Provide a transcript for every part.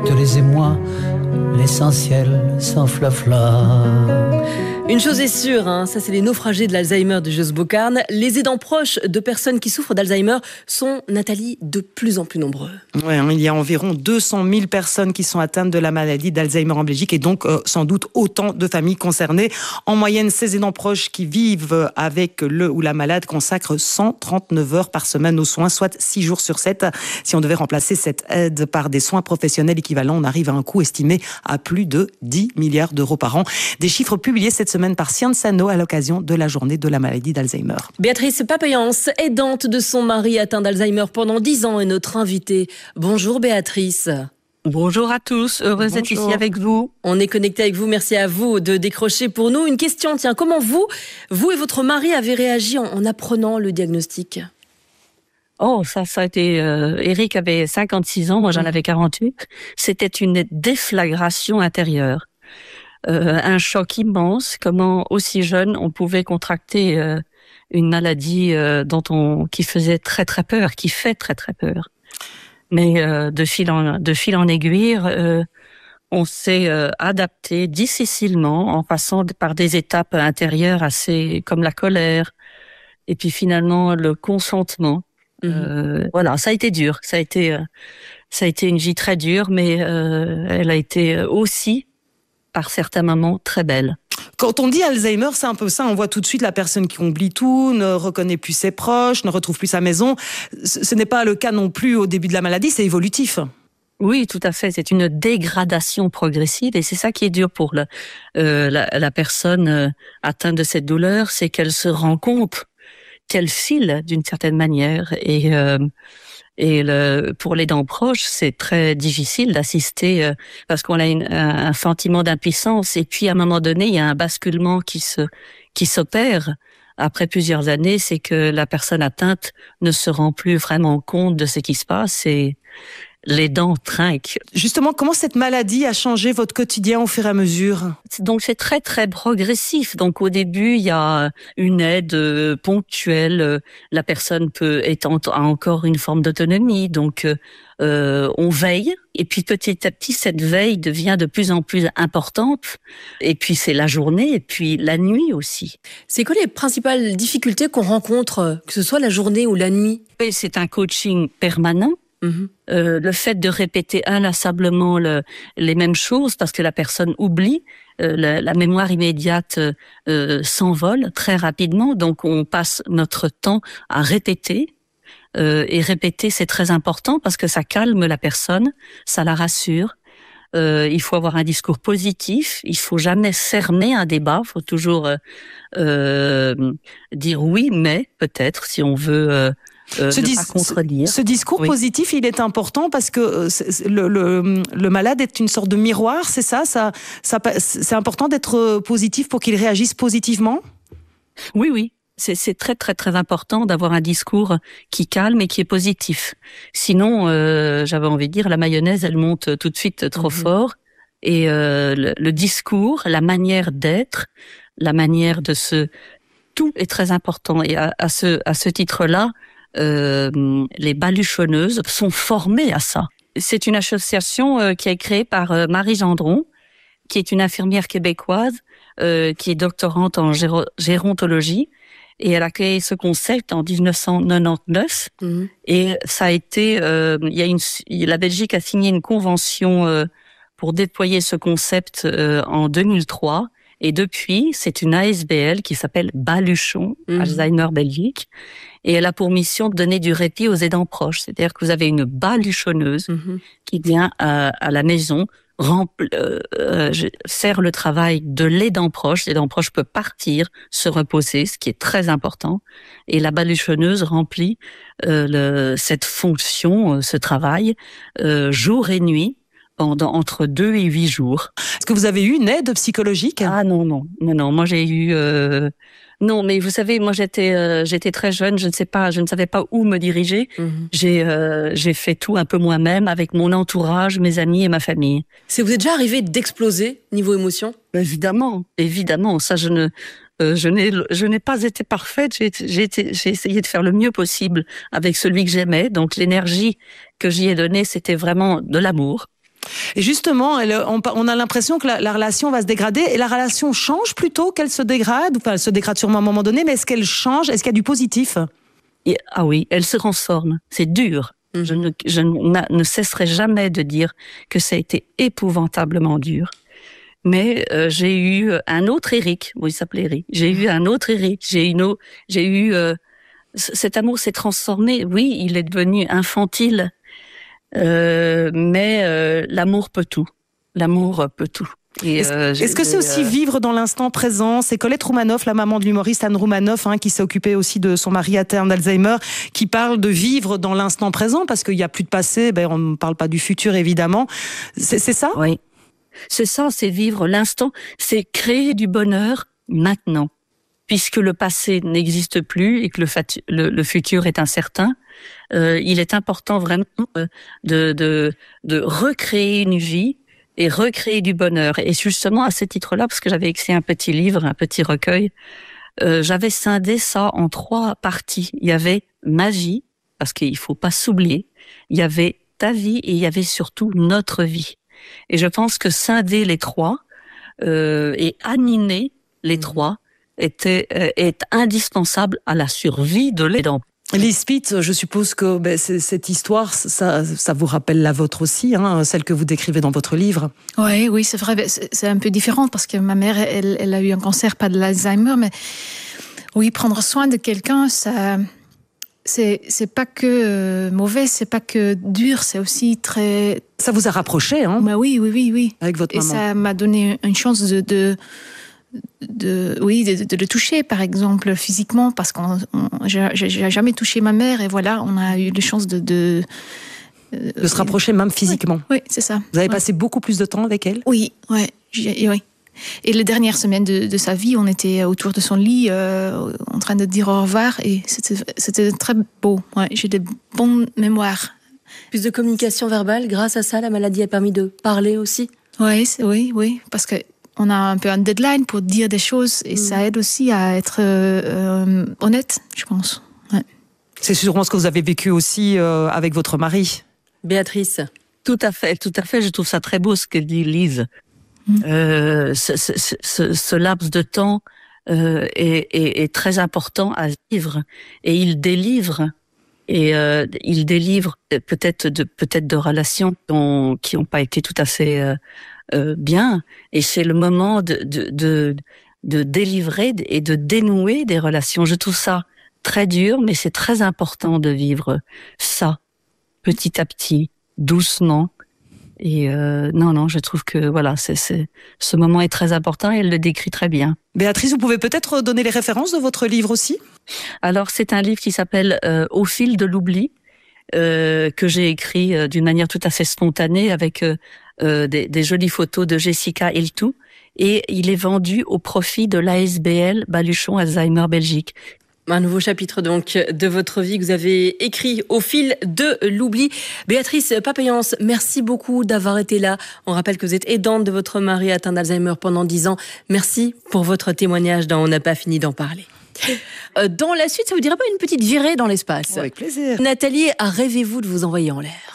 te les émois, l'essentiel sans flafla. Une chose est sûre, ça c'est les naufragés de l'Alzheimer de Jos Bocarn. Les aidants proches de personnes qui souffrent d'Alzheimer sont, Nathalie, de plus en plus nombreux. Oui, il y a environ 200 000 personnes qui sont atteintes de la maladie d'Alzheimer en Belgique et donc sans doute autant de familles concernées. En moyenne, ces aidants proches qui vivent avec le ou la malade consacrent 139 heures par semaine aux soins, soit 6 jours sur 7. Si on devait remplacer cette aide par des soins professionnels équivalents, on arrive à un coût estimé à plus de 10 milliards d'euros par an. Des chiffres publiés cette semaine par Sciences & No à l'occasion de la journée de la maladie d'Alzheimer. Béatrice Papayance, aidante de son mari atteint d'Alzheimer pendant 10 ans, est notre invitée. Bonjour Béatrice. Bonjour à tous, heureuse d'être ici avec vous. On est connecté avec vous, merci à vous de décrocher pour nous. Une question, tiens, comment vous et votre mari avez réagi en apprenant le diagnostic ? Oh, ça a été... Eric avait 56 ans, moi j'en avais 48. C'était une déflagration intérieure. Un choc immense, comment aussi jeune on pouvait contracter une maladie qui faisait très très peur, qui fait très très peur. Mais de fil en aiguille, on s'est adapté difficilement en passant par des étapes intérieures assez comme la colère et puis finalement le consentement. Voilà, ça a été dur, ça a été une vie très dure, mais elle a été aussi par certains moments très belle. Quand on dit Alzheimer, c'est un peu ça. On voit tout de suite la personne qui oublie tout, ne reconnaît plus ses proches, ne retrouve plus sa maison. Ce n'est pas le cas non plus au début de la maladie, c'est évolutif. Oui, tout à fait. C'est une dégradation progressive et c'est ça qui est dur pour la personne atteinte de cette douleur, c'est qu'elle se rend compte qu'elle file d'une certaine manière et pour les dents proches, c'est très difficile d'assister parce qu'on a un sentiment d'impuissance et puis à un moment donné, il y a un basculement qui s'opère après plusieurs années, c'est que la personne atteinte ne se rend plus vraiment compte de ce qui se passe et les dents trinquent. Justement, comment cette maladie a changé votre quotidien au fur et à mesure ? Donc c'est très très progressif. Donc au début, il y a une aide ponctuelle. La personne a encore une forme d'autonomie. Donc on veille. Et puis petit à petit, cette veille devient de plus en plus importante. Et puis c'est la journée et puis la nuit aussi. C'est quoi les principales difficultés qu'on rencontre, que ce soit la journée ou la nuit ? Et c'est un coaching permanent. Le fait de répéter inlassablement les mêmes choses parce que la personne oublie, la mémoire immédiate s'envole très rapidement, donc on passe notre temps à répéter et répéter c'est très important parce que ça calme la personne, ça la rassure. Il faut avoir un discours positif, il faut jamais cerner un débat, il faut toujours dire oui mais peut-être si on veut ce discours positif, il est important parce que le malade est une sorte de miroir, c'est ça, c'est important d'être positif pour qu'il réagisse positivement ? Oui. C'est très très très important d'avoir un discours qui calme et qui est positif. Sinon, j'avais envie de dire, la mayonnaise, elle monte tout de suite trop fort. Et le discours, la manière d'être, la manière de tout est très important. Et à ce titre-là, les baluchonneuses sont formées à ça. C'est une association qui est créée par Marie Gendron, qui est une infirmière québécoise, qui est doctorante en gérontologie, et elle a créé ce concept en 1999. Et ça a été, la Belgique a signé une convention pour déployer ce concept en 2003. Et depuis, c'est une ASBL qui s'appelle Baluchon, Alzheimer Belgique. Et elle a pour mission de donner du répit aux aidants proches. C'est-à-dire que vous avez une baluchonneuse qui vient à la maison, faire le travail de l'aidant proche. L'aidant proche peut partir, se reposer, ce qui est très important. Et la baluchonneuse remplit cette fonction, ce travail, jour et nuit, entre 2 et 8 jours. Est-ce que vous avez eu une aide psychologique ? Ah non. Moi j'ai eu non, mais vous savez, moi j'étais très jeune, je ne savais pas où me diriger. J'ai fait tout un peu moi-même avec mon entourage, mes amis et ma famille. Vous êtes déjà arrivé d'exploser niveau émotion ? Évidemment. Ça je n'ai pas été parfaite. J'ai essayé de faire le mieux possible avec celui que j'aimais. Donc l'énergie que j'y ai donnée, c'était vraiment de l'amour. Et justement, on a l'impression que la relation va se dégrader, et la relation change plutôt qu'elle se dégrade. Enfin, elle se dégrade sûrement à un moment donné, mais est-ce qu'elle change? Est-ce qu'il y a du positif? Ah oui, elle se transforme. C'est dur. Je ne cesserai jamais de dire que ça a été épouvantablement dur. Mais j'ai eu un autre Eric. Il s'appelait Eric. J'ai eu un autre Eric. Cet amour s'est transformé. Oui, il est devenu infantile. Mais l'amour peut tout. L'amour peut tout. Est-ce que c'est aussi vivre dans l'instant présent? C'est Colette Roumanoff, la maman de l'humoriste Anne Roumanoff, qui s'est occupée aussi de son mari atteint d'Alzheimer, qui parle de vivre dans l'instant présent, parce qu'il n'y a plus de passé, on ne parle pas du futur évidemment. C'est ça? Oui, c'est ça, c'est vivre l'instant, c'est créer du bonheur maintenant. Puisque le passé n'existe plus et que le futur est incertain, il est important vraiment de recréer une vie et recréer du bonheur. Et justement, à ce titre-là, parce que j'avais écrit un petit livre, un petit recueil, j'avais scindé ça en 3 parties. Il y avait ma vie, parce qu'il faut pas s'oublier. Il y avait ta vie et il y avait surtout notre vie. Et je pense que scinder les 3 et animer les 3 est indispensable à la survie de l'aidant. Lise Pitt, je suppose que cette histoire, ça vous rappelle la vôtre aussi, celle que vous décrivez dans votre livre. Oui, c'est vrai. C'est un peu différent parce que ma mère, elle a eu un cancer, pas de l'Alzheimer, mais oui, prendre soin de quelqu'un, ça, c'est pas que mauvais, c'est pas que dur, c'est aussi très. Ça vous a rapproché, Bah oui. Avec votre maman. Et ça m'a donné une chance de le toucher, par exemple, physiquement, parce que j'ai jamais touché ma mère, et voilà, on a eu la chance de se rapprocher même physiquement. Oui, c'est ça. Vous avez passé beaucoup plus de temps avec elle? Oui. Et les dernières semaines de sa vie, on était autour de son lit, en train de dire au revoir, et c'était très beau. Ouais, j'ai des bonnes mémoires. Plus de communication verbale, grâce à ça, la maladie a permis de parler aussi? Oui, parce que on a un peu un deadline pour dire des choses, et ça aide aussi à être honnête, je pense. Ouais. C'est sûrement ce que vous avez vécu aussi avec votre mari. Béatrice. Tout à fait. Je trouve ça très beau ce que dit Lise. Ce laps de temps est très important à vivre, et il délivre peut-être de relations qui n'ont pas été tout à fait bien, et c'est le moment de délivrer et de dénouer des relations. Je trouve ça très dur, mais c'est très important de vivre ça petit à petit, doucement. Et non, je trouve que voilà, ce moment est très important, et elle le décrit très bien. Béatrice, vous pouvez peut-être donner les références de votre livre aussi? Alors, c'est un livre qui s'appelle Au fil de l'oubli, que j'ai écrit d'une manière tout à fait spontanée, avec des jolies photos de Jessica Hiltou, et il est vendu au profit de l'ASBL Baluchon Alzheimer Belgique. Un nouveau chapitre donc de votre vie que vous avez écrit au fil de l'oubli. Béatrice Papayance, merci beaucoup d'avoir été là. On rappelle que vous êtes aidante de votre mari atteint d'Alzheimer pendant 10 ans. Merci pour votre témoignage dans On n'a pas fini d'en parler. Dans la suite, ça vous dirait pas une petite virée dans l'espace? Avec plaisir. Nathalie, rêvez-vous de vous envoyer en l'air?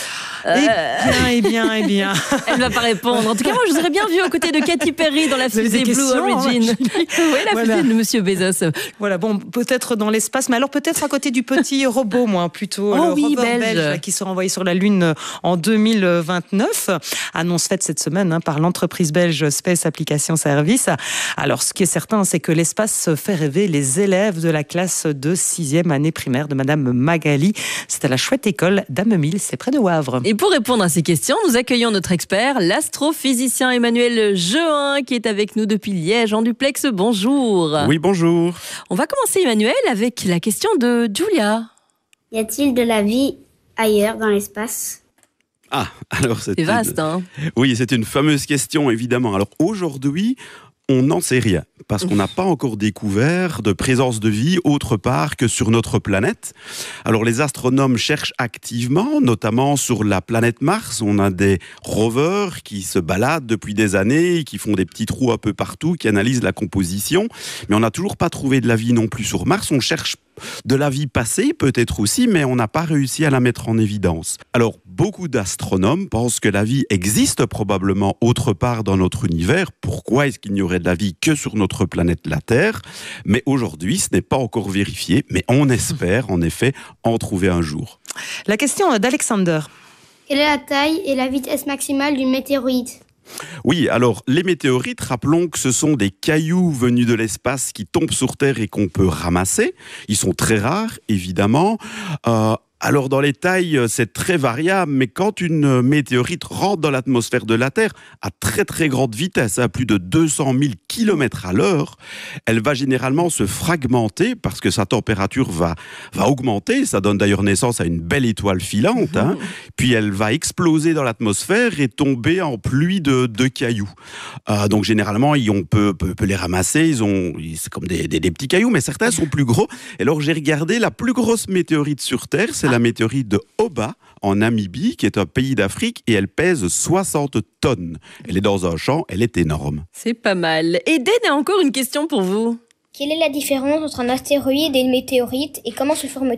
Eh bien. Elle va pas répondre. En tout cas, moi, je vous aurais bien vu aux côtés de Katy Perry dans la fusée Blue Origin. Oui, la fusée de Monsieur Bezos. Voilà, bon, peut-être dans l'espace, mais alors peut-être à côté du petit robot, moi, plutôt. Le rover belge qui sera envoyé sur la Lune en 2029. Annonce faite cette semaine par l'entreprise belge Space Application Service. Alors, ce qui est certain, c'est que l'espace fait rêver les élèves de la classe de 6e année primaire de Madame Magali. C'est à la chouette école d'Amemil, c'est près de Wavre. Et pour répondre à ces questions, nous accueillons notre expert, l'astrophysicien Emmanuel Jehin, qui est avec nous depuis Liège, en duplex. Bonjour. Oui, bonjour. On va commencer, Emmanuel, avec la question de Julia. Y a-t-il de la vie ailleurs dans l'espace ? Ah, alors c'est vaste, hein ? Oui, c'est une fameuse question, évidemment. Alors aujourd'hui, on n'en sait rien, parce qu'on n'a pas encore découvert de présence de vie autre part que sur notre planète. Alors les astronomes cherchent activement, notamment sur la planète Mars. On a des rovers qui se baladent depuis des années, qui font des petits trous un peu partout, qui analysent la composition. Mais on n'a toujours pas trouvé de la vie non plus sur Mars. On cherche de la vie passée, peut-être aussi, mais on n'a pas réussi à la mettre en évidence. Alors, beaucoup d'astronomes pensent que la vie existe probablement autre part dans notre univers. Pourquoi est-ce qu'il n'y aurait de la vie que sur notre planète, la Terre ? Mais aujourd'hui, ce n'est pas encore vérifié, mais on espère en effet en trouver un jour. La question d'Alexander. Quelle est la taille et la vitesse maximale d'une météorite ? Oui, alors les météorites, rappelons que ce sont des cailloux venus de l'espace qui tombent sur Terre et qu'on peut ramasser. Ils sont très rares, évidemment. Alors dans les tailles, c'est très variable, mais quand une météorite rentre dans l'atmosphère de la Terre à très très grande vitesse, à plus de 200 000 km à l'heure, elle va généralement se fragmenter parce que sa température va augmenter. Ça donne d'ailleurs naissance à une belle étoile filante. Puis elle va exploser dans l'atmosphère et tomber en pluie de cailloux. Donc généralement, on peut les ramasser. C'est comme des petits cailloux, mais certains sont plus gros. Et alors j'ai regardé la plus grosse météorite sur Terre, c'est la météorite de Oba, en Namibie, qui est un pays d'Afrique, et elle pèse 60 tonnes. Elle est dans un champ, elle est énorme. C'est pas mal. Eden a encore une question pour vous. Quelle est la différence entre un astéroïde et une météorite et comment se forment-ils ?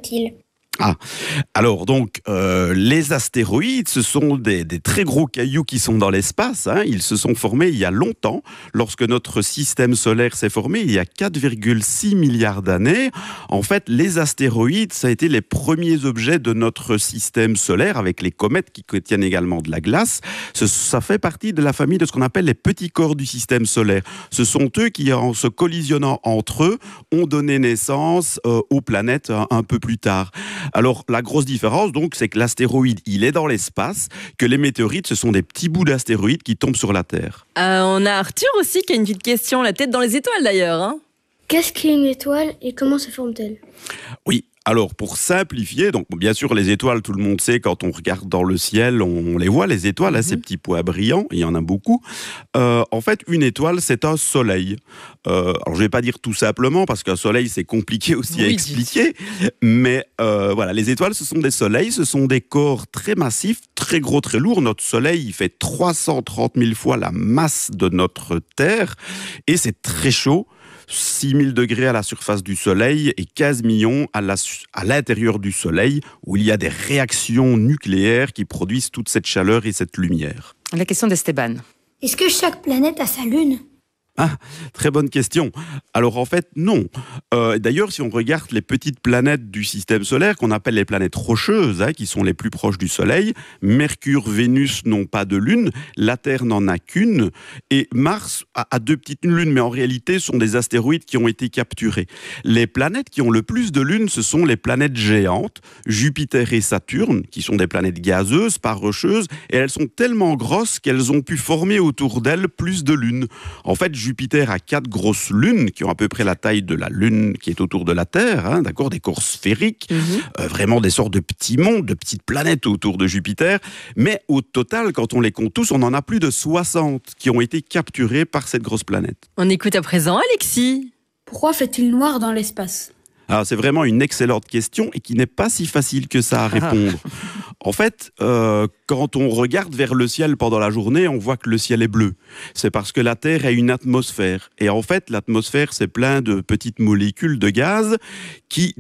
Alors donc, les astéroïdes, ce sont des très gros cailloux qui sont dans l'espace. Ils se sont formés il y a longtemps, lorsque notre système solaire s'est formé, il y a 4,6 milliards d'années. En fait, les astéroïdes, ça a été les premiers objets de notre système solaire, avec les comètes qui contiennent également de la glace. Ça fait partie de la famille de ce qu'on appelle les petits corps du système solaire. Ce sont eux qui, en se collisionnant entre eux, ont donné naissance aux planètes un peu plus tard. Alors, la grosse différence, donc, c'est que l'astéroïde, il est dans l'espace, que les météorites, ce sont des petits bouts d'astéroïdes qui tombent sur la Terre. On a Arthur aussi qui a une petite question, la tête dans les étoiles d'ailleurs. Qu'est-ce qu'une étoile et comment se forme-t-elle ? Oui. Alors, pour simplifier, donc bien sûr, les étoiles, tout le monde sait, quand on regarde dans le ciel, on les voit, les étoiles, ces petits points brillants, il y en a beaucoup. En fait, une étoile, c'est un soleil. Alors, je ne vais pas dire tout simplement, parce qu'un soleil, c'est compliqué aussi à expliquer, mais voilà, les étoiles, ce sont des soleils, ce sont des corps très massifs, très gros, très lourds. Notre soleil, il fait 330 000 fois la masse de notre Terre, et c'est très chaud. 6 000 degrés à la surface du Soleil et 15 millions à l'intérieur du Soleil, où il y a des réactions nucléaires qui produisent toute cette chaleur et cette lumière. La question d'Esteban. Est-ce que chaque planète a sa lune ? Très bonne question. Alors en fait, non. D'ailleurs, si on regarde les petites planètes du système solaire, qu'on appelle les planètes rocheuses, qui sont les plus proches du Soleil, Mercure, Vénus n'ont pas de lune, la Terre n'en a qu'une, et Mars a 2 petites lunes, mais en réalité, sont des astéroïdes qui ont été capturés. Les planètes qui ont le plus de lunes, ce sont les planètes géantes, Jupiter et Saturne, qui sont des planètes gazeuses, pas rocheuses, et elles sont tellement grosses qu'elles ont pu former autour d'elles plus de lunes. En fait, Jupiter a 4 grosses lunes qui ont à peu près la taille de la Lune qui est autour de la Terre, d'accord, des corps sphériques, vraiment des sortes de petits mondes, de petites planètes autour de Jupiter. Mais au total, quand on les compte tous, on en a plus de 60 qui ont été capturés par cette grosse planète. On écoute à présent Alexis. Pourquoi fait-il noir dans l'espace ? Alors, c'est vraiment une excellente question et qui n'est pas si facile que ça à répondre. En fait, quand on regarde vers le ciel pendant la journée, on voit que le ciel est bleu. C'est parce que la Terre a une atmosphère. Et en fait, l'atmosphère, c'est plein de petites molécules de gaz qui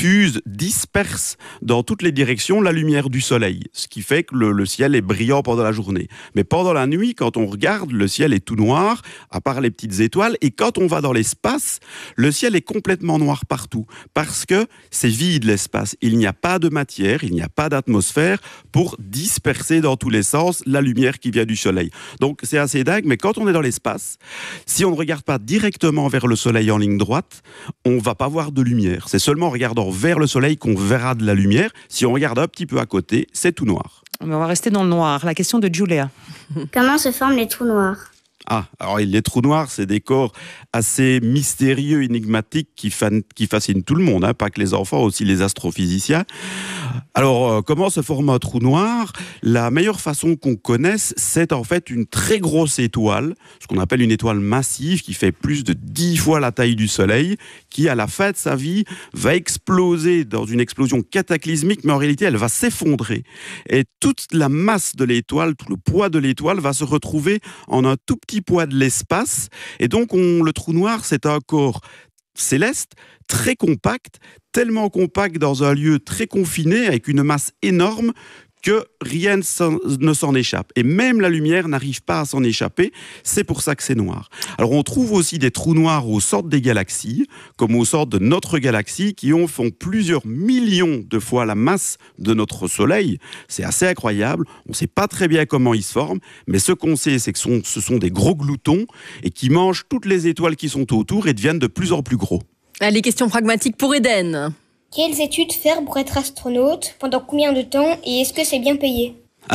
dispersent dans toutes les directions la lumière du soleil. Ce qui fait que le ciel est brillant pendant la journée. Mais pendant la nuit, quand on regarde, le ciel est tout noir, à part les petites étoiles. Et quand on va dans l'espace, le ciel est complètement noir partout. Parce que c'est vide l'espace. Il n'y a pas de matière, il n'y a pas d'atmosphère pour disperser dans tous les sens la lumière qui vient du soleil. Donc c'est assez dingue, mais quand on est dans l'espace, si on ne regarde pas directement vers le soleil en ligne droite, on ne va pas voir de lumière. C'est seulement en regardant vers le soleil qu'on verra de la lumière. Si on regarde un petit peu à côté, c'est tout noir. Mais on va rester dans le noir. La question de Julia. Comment se forment les trous noirs ? Alors les trous noirs, c'est des corps assez mystérieux, énigmatiques, qui fascinent tout le monde, pas que les enfants, aussi les astrophysiciens. Alors, comment se forme un trou noir ? La meilleure façon qu'on connaisse, c'est en fait une très grosse étoile, ce qu'on appelle une étoile massive, qui fait plus de 10 fois la taille du Soleil, qui, à la fin de sa vie, va exploser dans une explosion cataclysmique, mais en réalité, elle va s'effondrer. Et toute la masse de l'étoile, tout le poids de l'étoile va se retrouver en un tout petit poids de l'espace. Et donc, le trou noir, c'est un corps céleste, très compact, tellement compact dans un lieu très confiné, avec une masse énorme, que rien ne s'en échappe. Et même la lumière n'arrive pas à s'en échapper. C'est pour ça que c'est noir. Alors on trouve aussi des trous noirs au centre des galaxies, comme au centre de notre galaxie, qui font plusieurs millions de fois la masse de notre Soleil. C'est assez incroyable. On ne sait pas très bien comment ils se forment, mais ce qu'on sait, c'est que ce sont des gros gloutons et qui mangent toutes les étoiles qui sont autour et deviennent de plus en plus gros. Allez, question pragmatique pour Eden. Quelles études faire pour être astronaute? Pendant combien de temps? Et est-ce que c'est bien payé?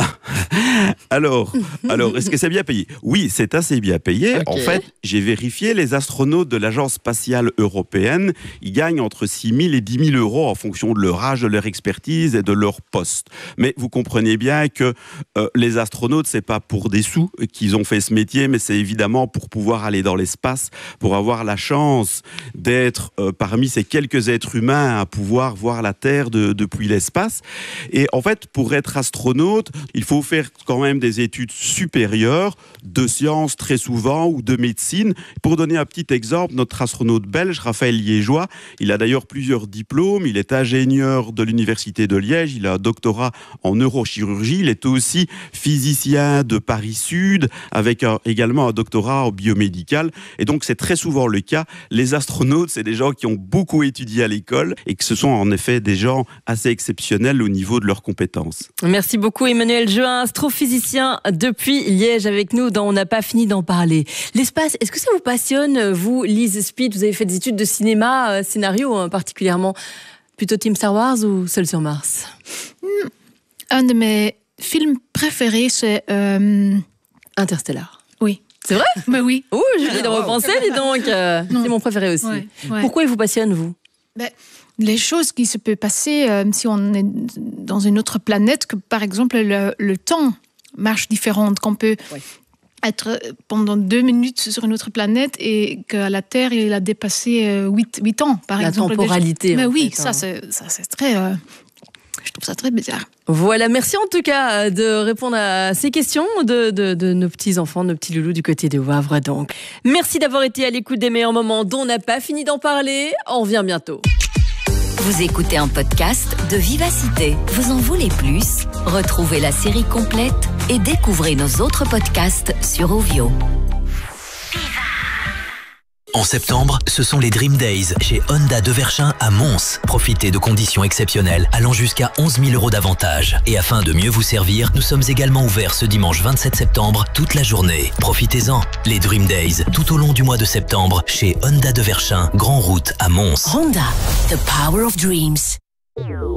Alors, est-ce que c'est bien payé? Oui, c'est assez bien payé. Okay. En fait, j'ai vérifié, les astronautes de l'Agence spatiale européenne, ils gagnent entre 6 000 et 10 000 euros en fonction de leur âge, de leur expertise et de leur poste. Mais vous comprenez bien que les astronautes, c'est pas pour des sous qu'ils ont fait ce métier, mais c'est évidemment pour pouvoir aller dans l'espace, pour avoir la chance d'être parmi ces quelques êtres humains à pouvoir voir la Terre depuis l'espace. Et en fait, pour être astronaute, il faut faire quand même des études supérieures de sciences très souvent ou de médecine. Pour donner un petit exemple, notre astronaute belge, Raphaël Liégeois, il a d'ailleurs plusieurs diplômes. Il est ingénieur de l'Université de Liège, il a un doctorat en neurochirurgie, il est aussi physicien de Paris-Sud, avec également un doctorat en biomédical. Et donc c'est très souvent le cas. Les astronautes, c'est des gens qui ont beaucoup étudié à l'école et que ce sont en effet des gens assez exceptionnels au niveau de leurs compétences. Merci beaucoup Emmanuel Juin, astrophysicien depuis Liège avec nous dans On n'a pas fini d'en parler. L'espace, est-ce que ça vous passionne, vous, Lise Spitt? Vous avez fait des études de cinéma, scénario particulièrement. Plutôt Team Star Wars ou Seul sur Mars? Un de mes films préférés, c'est... Interstellar. Oui. C'est vrai? Mais oui. Oh, je viens de repenser, dis donc. C'est mon préféré aussi. Ouais. Pourquoi il vous passionne, vous? Les choses qui se peuvent passer si on est dans une autre planète, que par exemple le temps marche différent, qu'on peut être pendant 2 minutes sur une autre planète et qu'à la Terre, il a dépassé 8 ans, par exemple. La temporalité. Mais oui, fait, ça c'est très... je trouve ça très bizarre. Voilà, merci en tout cas de répondre à ces questions de nos petits-enfants, nos petits loulous du côté de Wavre donc. Merci d'avoir été à l'écoute des meilleurs moments dont on n'a pas fini d'en parler. On revient bientôt. Vous écoutez un podcast de Vivacité. Vous en voulez plus? Retrouvez la série complète et découvrez nos autres podcasts sur Ovio. En septembre, ce sont les Dream Days chez Honda de Verchin à Mons. Profitez de conditions exceptionnelles allant jusqu'à 11 000 euros d'avantage. Et afin de mieux vous servir, nous sommes également ouverts ce dimanche 27 septembre toute la journée. Profitez-en. Les Dream Days, tout au long du mois de septembre, chez Honda de Verchin, Grand Route à Mons. Honda, the power of dreams.